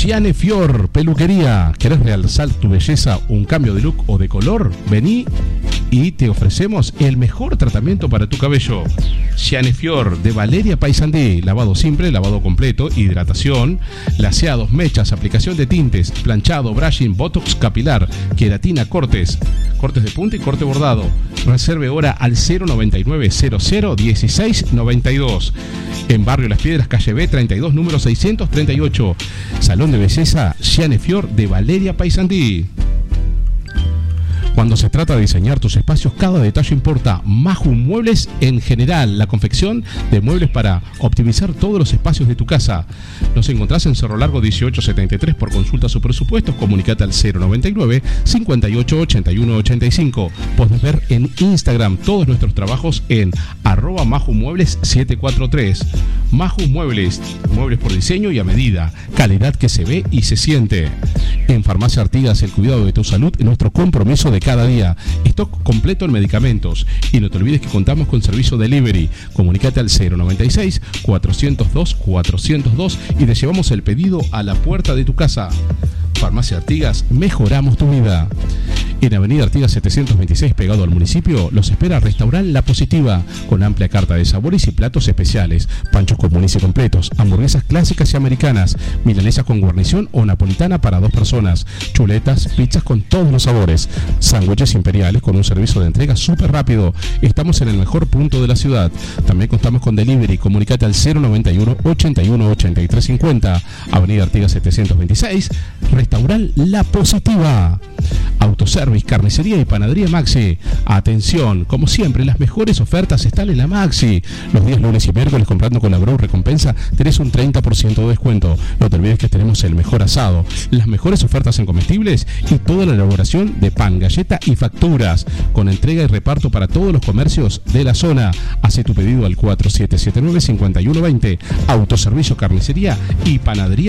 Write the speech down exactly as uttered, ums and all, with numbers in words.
Gianni Fior, peluquería. ¿Querés realzar tu belleza, un cambio de look o de color? Vení y te ofrecemos el mejor tratamiento para tu cabello. Gianni Fior de Valeria Paysandí. Lavado simple, lavado completo, hidratación, laseados, mechas, aplicación de tintes, planchado, brushing, botox capilar, queratina, cortes, cortes de punta y corte bordado. Reserve hora al cero noventa y nueve cero cero dieciséis noventa y dos. En Barrio Las Piedras, calle B treinta y dos, número seiscientos treinta y ocho. Salón de belleza Gianni Fior de Valeria Paysandí. Cuando se trata de diseñar tus espacios, cada detalle importa. Maju Muebles en general, la confección de muebles para optimizar todos los espacios de tu casa. Nos encontrás en Cerro Largo dieciocho setenta y tres. Por consultas o presupuestos, comunicate al cero noventa y nueve cincuenta y ocho ochenta y uno ochenta y cinco. Podés ver en Instagram todos nuestros trabajos en arroba Maju Muebles siete cuatro tres. Maju Muebles, muebles por diseño y a medida, calidad que se ve y se siente. En Farmacia Artigas, el cuidado de tu salud es nuestro compromiso de cada día. Stock completo en medicamentos. Y no te olvides que contamos con servicio delivery. Comunicate al cero noventa y seis cuatrocientos dos cuatrocientos dos y te llevamos el pedido a la puerta de tu casa. Farmacia Artigas, mejoramos tu vida. En Avenida Artigas setecientos veintiséis, pegado al municipio, los espera Restaurant La Positiva, con amplia carta de sabores y platos especiales, panchos comunes y completos, hamburguesas clásicas y americanas, milanesas con guarnición o napolitana para dos personas, chuletas, pizzas con todos los sabores, sándwiches imperiales con un servicio de entrega súper rápido. Estamos en el mejor punto de la ciudad. También contamos con delivery. Comunicate al cero noventa y uno ochenta y uno ochenta y tres cincuenta. Avenida Artigas setecientos veintiséis, Restaurant La Positiva. Autoservice, carnicería y panadería Maxi. Atención, como siempre, las mejores ofertas están en la Maxi. Los días lunes y miércoles, comprando con la Bro Recompensa, tenés un treinta por ciento de descuento. No te olvides que tenemos el mejor asado, las mejores ofertas en comestibles y toda la elaboración de pan, galleta y facturas, con entrega y reparto para todos los comercios de la zona. Hace tu pedido al cuatro siete siete nueve cinco uno dos cero. Autoservicio, carnicería y panadería